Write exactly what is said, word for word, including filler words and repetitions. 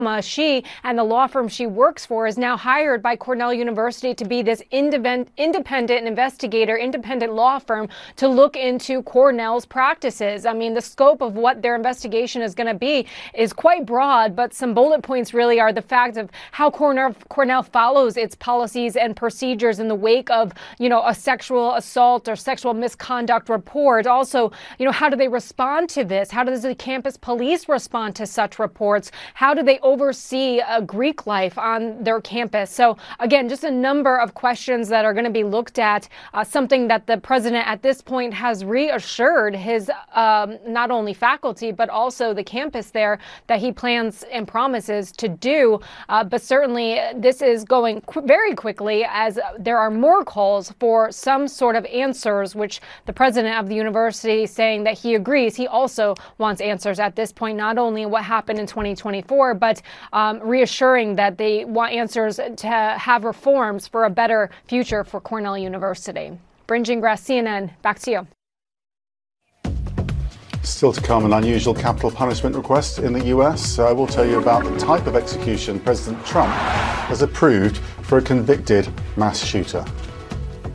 She and the law firm she works for is now hired by Cornell University to be this independent investigator, independent law firm to look into Cornell's practices. I mean, the scope of what their investigation is going to be is quite broad, but some bullet points really are the fact of how Cornell, Cornell follows its policies and procedures in the wake of, you know, a sexual assault or sexual misconduct report. Also, you know, how do they respond to this? How does the campus police respond to such reports? How do they oversee a Greek life on their campus? So again, just a number of questions that are going to be looked at, uh, something that the president at this point has reassured his um, not only faculty, but also the campus there that he plans and promises to do. Uh, but certainly this is going qu- very quickly as there are more calls for some sort of answers, which the president of the university is saying that he agrees. He also wants answers at this point, not only what happened in twenty twenty-four, but um, reassuring that they want answers to have reforms for a better future for Cornell University. Bryn Gingras, C N N, back to you. Still to come, an unusual capital punishment request in the U S. I will tell you about the type of execution President Trump has approved for a convicted mass shooter.